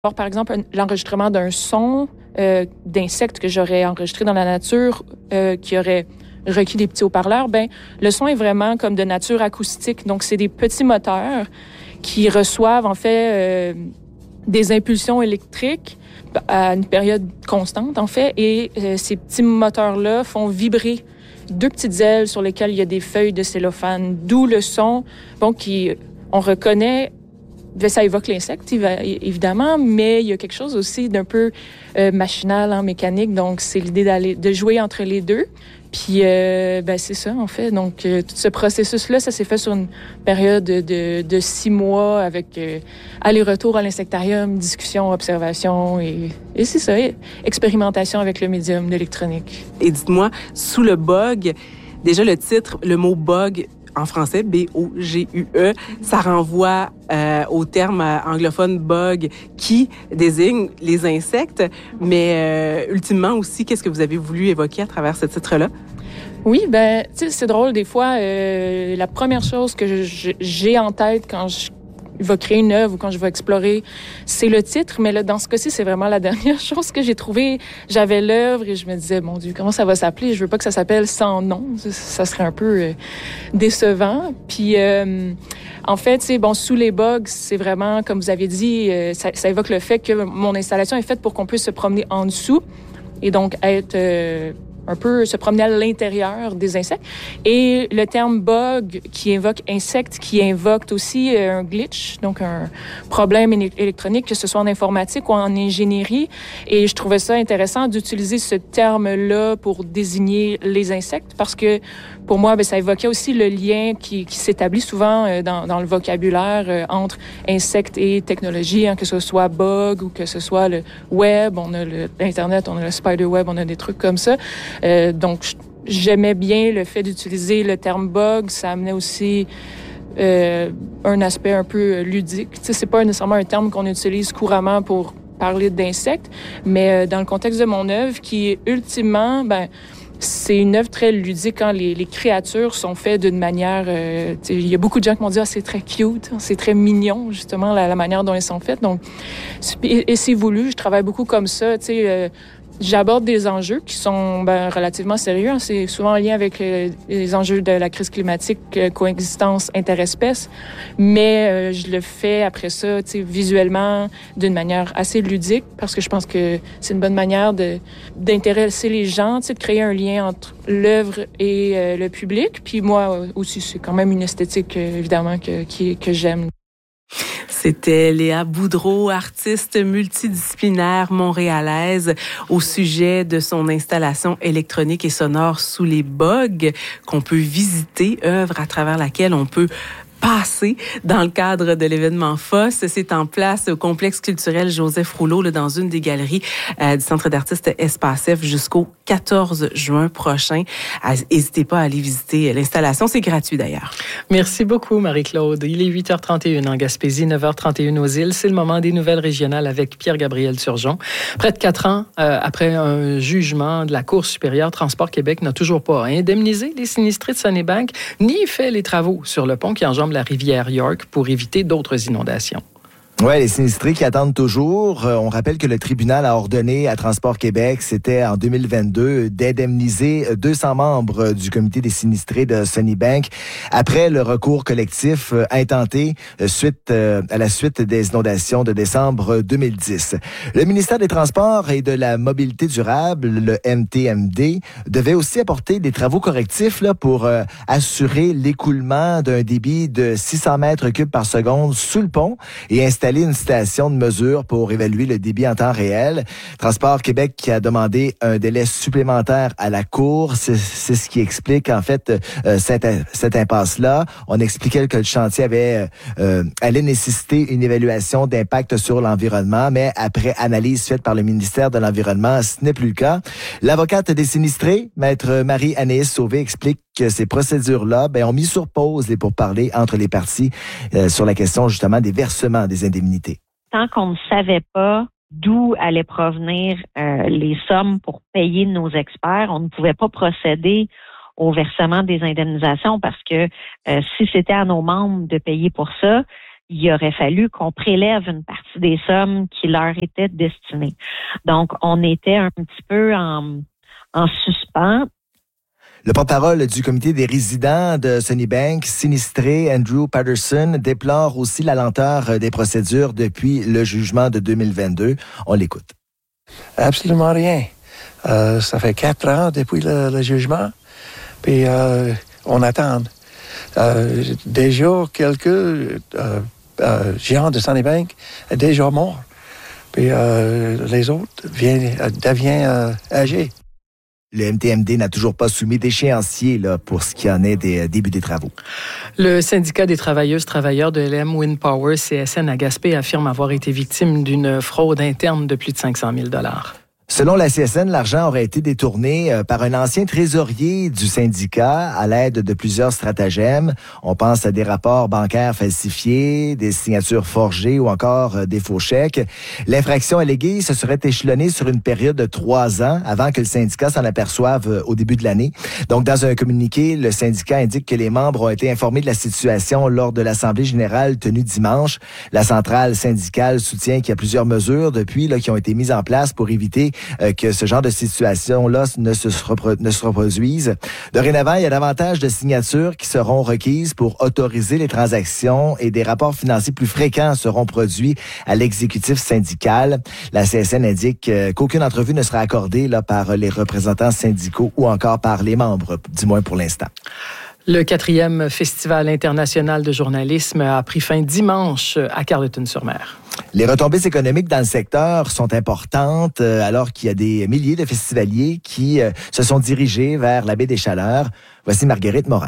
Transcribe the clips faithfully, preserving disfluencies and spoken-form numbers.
Par exemple, un, l'enregistrement d'un son euh, d'insectes que j'aurais enregistré dans la nature, euh, qui aurait requis des petits haut-parleurs, ben le son est vraiment comme de nature acoustique. Donc, c'est des petits moteurs qui reçoivent en fait euh, des impulsions électriques à une période constante, en fait, et euh, ces petits moteurs-là font vibrer deux petites ailes sur lesquelles il y a des feuilles de cellophane, d'où le son, bon, qui, on reconnaît. Ça évoque l'insecte, évidemment, mais il y a quelque chose aussi d'un peu euh, machinal en mécanique. Donc, c'est l'idée d'aller de jouer entre les deux. Puis, euh, ben, c'est ça, en fait. Donc, euh, tout ce processus-là, ça s'est fait sur une période de, de, de six mois avec euh, aller-retour à l'insectarium, discussion, observation et, et c'est ça, expérimentation avec le médium d'électronique. Et dites-moi, sous le bug, déjà le titre, le mot bug, en français, B O G U E, ça renvoie euh, au terme anglophone bug qui désigne les insectes, mais euh, ultimement aussi, qu'est-ce que vous avez voulu évoquer à travers ce titre-là? Oui, ben, tu sais, c'est drôle, des fois, euh, la première chose que je, j'ai en tête quand je vais créer une œuvre ou quand je vais explorer, c'est le titre. Mais là, dans ce cas-ci, c'est vraiment la dernière chose que j'ai trouvée. J'avais l'œuvre et je me disais, mon Dieu, comment ça va s'appeler? Je veux pas que ça s'appelle sans nom. Ça serait un peu euh, décevant. Puis, euh, en fait, tu sais, bon, sous les bugs, c'est vraiment, comme vous aviez dit, euh, ça, ça évoque le fait que mon installation est faite pour qu'on puisse se promener en dessous et donc être euh, un peu se promener à l'intérieur des insectes. Et le terme bug qui invoque insecte, qui invoque aussi un glitch, donc un problème électronique, que ce soit en informatique ou en ingénierie. Et je trouvais ça intéressant d'utiliser ce terme-là pour désigner les insectes parce que pour moi, bien, ça évoquait aussi le lien qui, qui s'établit souvent dans, dans le vocabulaire euh, entre insectes et technologie, hein, que ce soit bug ou que ce soit le web, on a le, l'Internet, on a le spider web, on a des trucs comme ça. Euh, donc, j'aimais bien le fait d'utiliser le terme bug. Ça amenait aussi euh, un aspect un peu ludique. Tu sais, c'est pas nécessairement un terme qu'on utilise couramment pour parler d'insectes, mais euh, dans le contexte de mon œuvre, qui est ultimement, ben, c'est une œuvre très ludique quand les, les créatures sont faites d'une manière... Euh, il y a beaucoup de gens qui m'ont dit « Ah, c'est très cute, c'est très mignon, justement, la, la manière dont elles sont faites. » Donc, et, et c'est voulu, je travaille beaucoup comme ça, tu sais... Euh, J'aborde des enjeux qui sont ben, relativement sérieux. Hein. C'est souvent en lien avec euh, les enjeux de la crise climatique, euh, coexistence interespèces. Mais euh, je le fais après ça, tu sais, visuellement, d'une manière assez ludique, parce que je pense que c'est une bonne manière de, d'intéresser les gens, tu sais, de créer un lien entre l'œuvre et euh, le public. Puis moi aussi, c'est quand même une esthétique, euh, évidemment, que, qui, que j'aime. C'était Léa Boudreau, artiste multidisciplinaire montréalaise, au sujet de son installation électronique et sonore sous les bugs qu'on peut visiter, œuvre à travers laquelle on peut passer dans le cadre de l'événement F O S. C'est en place au complexe culturel Joseph Rouleau, là, dans une des galeries euh, du Centre d'artistes Espace F jusqu'au quatorze juin prochain. N'hésitez pas à aller visiter l'installation. C'est gratuit d'ailleurs. Merci beaucoup, Marie-Claude. Il est huit heures trente et une en Gaspésie, neuf heures trente et une aux îles. C'est le moment des nouvelles régionales avec Pierre-Gabriel Turgeon. Près de quatre ans euh, après un jugement de la Cour supérieure, Transport Québec n'a toujours pas indemnisé les sinistrés de Sunnybank, ni fait les travaux sur le pont qui enjambe la rivière York pour éviter d'autres inondations. Oui, les sinistrés qui attendent toujours. On rappelle que le tribunal a ordonné à Transport Québec, c'était en deux mille vingt-deux, d'indemniser deux cents membres du comité des sinistrés de Sunnybank après le recours collectif intenté suite à la suite des inondations de décembre deux mille dix. Le ministère des Transports et de la Mobilité durable, le M T M D, devait aussi apporter des travaux correctifs là, pour euh, assurer l'écoulement d'un débit de six cents mètres cubes par seconde sous le pont et installer une station de mesure pour évaluer le débit en temps réel. Transport Québec qui a demandé un délai supplémentaire à la Cour. C'est, c'est ce qui explique, en fait, euh, cette, cette impasse-là. On expliquait que le chantier avait euh, allait nécessiter une évaluation d'impact sur l'environnement, mais après analyse faite par le ministère de l'Environnement, ce n'est plus le cas. L'avocate des sinistrés, maître Marie-Anaïs Sauvé, explique que ces procédures-là ben, ont mis sur pause les pourparlers entre les parties euh, sur la question justement des versements des indemnités. Tant qu'on ne savait pas d'où allaient provenir euh, les sommes pour payer nos experts, on ne pouvait pas procéder au versement des indemnisations parce que euh, si c'était à nos membres de payer pour ça, il aurait fallu qu'on prélève une partie des sommes qui leur étaient destinées. Donc, on était un petit peu en, en suspens. Le porte-parole du comité des résidents de Sunny Bank, sinistré Andrew Patterson, déplore aussi la lenteur des procédures depuis le jugement de deux mille vingt-deux. On l'écoute. Absolument rien. Euh, ça fait quatre ans depuis le, le jugement, puis euh, on attend. Euh, déjà, quelques euh, euh, géants de Sunny Bank sont déjà morts, puis euh, les autres viennent, deviennent euh, âgés. Le M T M D n'a toujours pas soumis d'échéancier là, pour ce qui en est des débuts des travaux. Le syndicat des travailleuses travailleurs de L M Wind Power C S N à Gaspé affirme avoir été victime d'une fraude interne de plus de cinq cent mille dollars. Selon la C S N, l'argent aurait été détourné par un ancien trésorier du syndicat à l'aide de plusieurs stratagèmes. On pense à des rapports bancaires falsifiés, des signatures forgées ou encore des faux chèques. L'infraction alléguée se serait échelonnée sur une période de trois ans avant que le syndicat s'en aperçoive au début de l'année. Donc, dans un communiqué, le syndicat indique que les membres ont été informés de la situation lors de l'Assemblée générale tenue dimanche. La centrale syndicale soutient qu'il y a plusieurs mesures depuis là, qui ont été mises en place pour éviter Euh, que ce genre de situation-là ne se, repro- ne se reproduise. Dorénavant, il y a davantage de signatures qui seront requises pour autoriser les transactions et des rapports financiers plus fréquents seront produits à l'exécutif syndical. La C S N indique euh, qu'aucune entrevue ne sera accordée là, par les représentants syndicaux ou encore par les membres, du moins pour l'instant. Le quatrième Festival international de journalisme a pris fin dimanche à Carleton-sur-Mer. Les retombées économiques dans le secteur sont importantes euh, alors qu'il y a des milliers de festivaliers qui euh, se sont dirigés vers la baie des Chaleurs. Voici Marguerite Morin.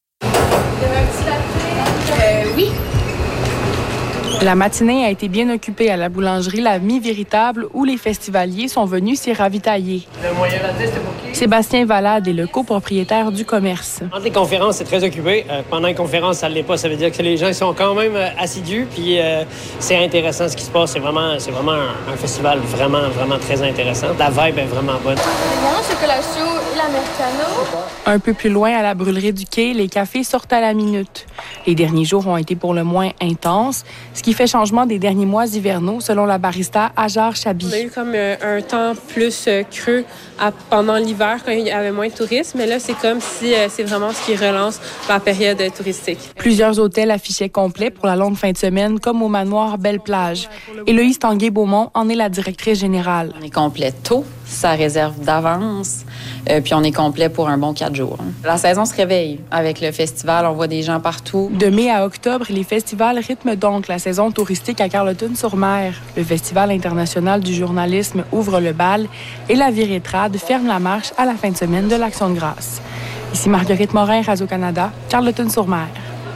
Euh, oui. La matinée a été bien occupée à la boulangerie La Mie Véritable où les festivaliers sont venus s'y ravitailler. Le moyen latte, c'était pour qui? Sébastien Valade est le copropriétaire du commerce. Entre les conférences, c'est très occupé. Euh, pendant les conférences, ça ne l'est pas. Ça veut dire que les gens sont quand même euh, assidus. Puis euh, c'est intéressant ce qui se passe. C'est vraiment, c'est vraiment un, un festival vraiment, vraiment très intéressant. La vibe est vraiment bonne. Le chocolat chaud et l'americano. Un peu plus loin, à la brûlerie du quai, les cafés sortent à la minute. Les derniers jours ont été pour le moins intenses, ce qui fait changement des derniers mois hivernaux, selon la barista Hajar Chabi. On a eu comme euh, un temps plus euh, creux à, pendant l'hiver, quand il y avait moins de touristes, mais là, c'est comme si euh, c'est vraiment ce qui relance la période euh, touristique. Plusieurs hôtels affichaient complet pour la longue fin de semaine, comme au manoir Belle-Plage. Héloïse Tanguay-Beaumont en est la directrice générale. On est complet tôt, ça réserve d'avance, euh, puis on est complet pour un bon quatre jours. La saison se réveille avec le festival, on voit des gens partout. De mai à octobre, les festivals rythment donc la saison touristique à Carleton-sur-Mer. Le Festival international du journalisme ouvre le bal et la Virétrade ferme la marche à la fin de semaine de l'Action de grâce. Ici Marguerite Morin, Radio-Canada, Carleton-sur-Mer.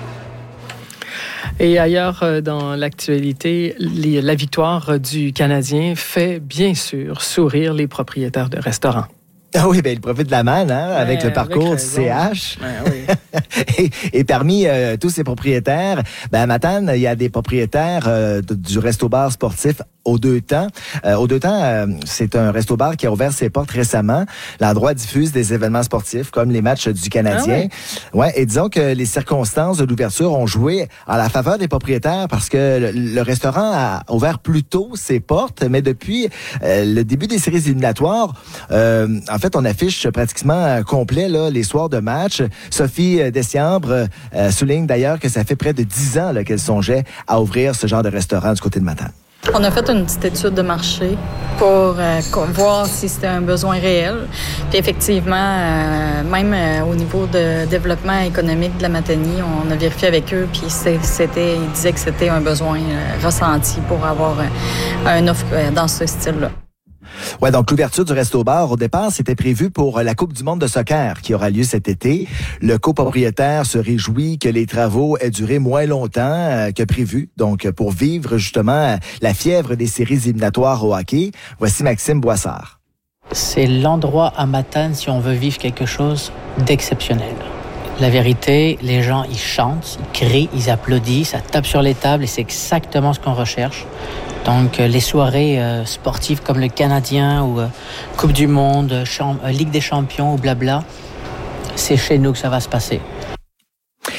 Et ailleurs dans l'actualité, les, la victoire du Canadien fait bien sûr sourire les propriétaires de restaurants. Ah oui, bien, il profite de la manne, hein, avec ouais, le parcours avec du C H. Ouais, oui. et, et parmi euh, tous ces propriétaires, ben, à Matane, il y a des propriétaires euh, de, du resto-bar sportif Aux Deux Temps. Euh, Aux Deux Temps, euh, c'est un resto-bar qui a ouvert ses portes récemment. L'endroit diffuse des événements sportifs comme les matchs du Canadien. Ah oui. Ouais, et disons que les circonstances de l'ouverture ont joué en la faveur des propriétaires parce que le, le restaurant a ouvert plus tôt ses portes, mais depuis euh, le début des séries éliminatoires, euh, en fait, on affiche pratiquement complet là, les soirs de match. Sophie Dessiambre euh, souligne d'ailleurs que ça fait près de dix ans là, qu'elle songeait à ouvrir ce genre de restaurant du côté de Matane. On a fait une petite étude de marché pour euh, voir si c'était un besoin réel. Puis effectivement, euh, même euh, au niveau de développement économique de la Matanie, on a vérifié avec eux, puis c'était, ils disaient que c'était un besoin euh, ressenti pour avoir euh, une offre euh, dans ce style-là. Ouais, donc l'ouverture du resto-bar, au départ, c'était prévu pour la Coupe du monde de soccer qui aura lieu cet été. Le copropriétaire se réjouit que les travaux aient duré moins longtemps euh, que prévu, donc pour vivre justement la fièvre des séries éliminatoires au hockey. Voici Maxime Boissard. C'est l'endroit à Matane si on veut vivre quelque chose d'exceptionnel. La vérité, les gens, ils chantent, ils crient, ils applaudissent, ça tape sur les tables et c'est exactement ce qu'on recherche. Donc, les soirées euh, sportives comme le Canadien ou euh, Coupe du Monde, champ- euh, Ligue des Champions ou blabla, c'est chez nous que ça va se passer.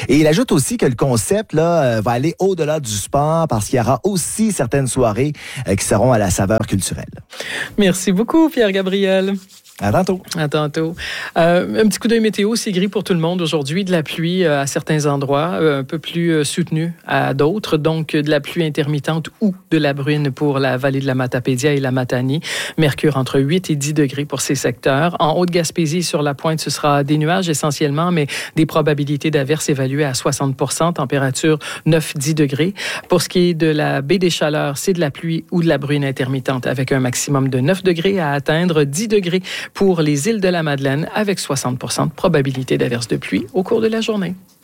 Et il ajoute aussi que le concept là va aller au-delà du sport parce qu'il y aura aussi certaines soirées euh, qui seront à la saveur culturelle. Merci beaucoup, Pierre-Gabriel. À tantôt. À tantôt. Euh, un petit coup d'œil météo, c'est gris pour tout le monde aujourd'hui. De la pluie euh, à certains endroits, euh, un peu plus euh, soutenue à d'autres. Donc, de la pluie intermittente ou de la bruine pour la vallée de la Matapédia et la Matanie. Mercure entre huit et dix degrés pour ces secteurs. En Haute-Gaspésie, sur la pointe, ce sera des nuages essentiellement, mais des probabilités d'averses évaluées à soixante pour cent. Température neuf à dix degrés. Pour ce qui est de la baie des Chaleurs, c'est de la pluie ou de la bruine intermittente avec un maximum de neuf degrés à atteindre dix degrés pour les îles de la Madeleine avec soixante pour cent de probabilité d'averse de pluie au cours de la journée.